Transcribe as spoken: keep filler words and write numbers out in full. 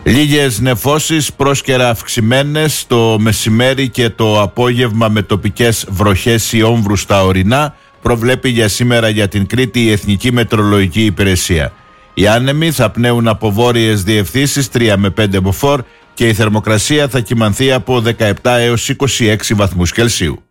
Λίγες νεφώσεις, πρόσκαιρα αυξημένες το μεσημέρι και το απόγευμα με τοπικές βροχές ή όμβρους στα ορεινά, προβλέπει για σήμερα για την Κρήτη η Εθνική Μετεωρολογική Υπηρεσία. Οι άνεμοι θα πνέουν από βόρειες διευθύνσεις τρία με πέντε μποφόρ και η θερμοκρασία θα κυμανθεί από δεκαεπτά έως είκοσι έξι βαθμούς Κελσίου.